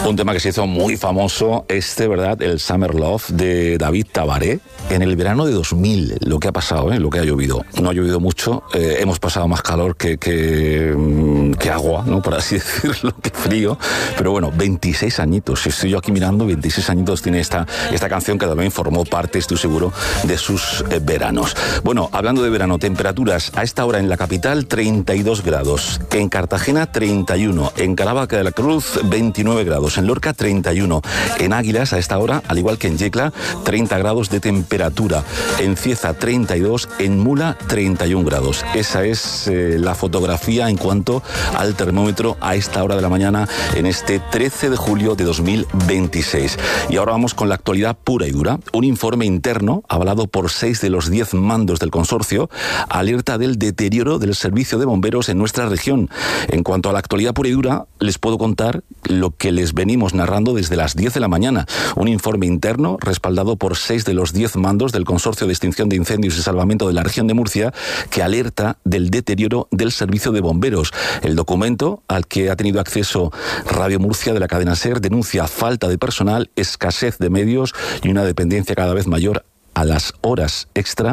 Un tema que se hizo muy famoso, ¿verdad? El Summer Love de David Tabaré, en el verano de 2000. Lo que ha pasado, lo que ha llovido. No ha llovido mucho, hemos pasado más calor que agua, ¿no? Por así decirlo, que frío. Pero bueno, 26 añitos. Estoy yo aquí mirando, 26 añitos tiene esta canción que también formó parte, estoy seguro, de sus veranos. Bueno, hablando de verano, temperaturas a esta hora en la capital, 32 grados. En Cartagena, 31. En Caravaca de la Cruz, 29 grados. En Lorca, 31. En Águilas, a esta hora, al igual que en Yecla, 30 grados de temperatura. En Cieza, 32. En Mula, 31 grados. Esa es la fotografía en cuanto al termómetro a esta hora de la mañana en este 13 de julio de 2026. Y ahora vamos con la actualidad pura y dura. Un informe interno, avalado por 6 de los 10 mandos del consorcio, alerta del deterioro del servicio de bomberos en nuestra región. En cuanto a la actualidad pura y dura, les puedo contar lo que les venimos narrando desde las 10 de la mañana. Un informe interno respaldado por 6 de los 10 mandos del Consorcio de Extinción de Incendios y Salvamento de la región de Murcia, que alerta del deterioro del servicio de bomberos. El documento, al que ha tenido acceso Radio Murcia de la cadena SER, denuncia falta de personal, escasez de medios y una dependencia cada vez mayor a las horas extra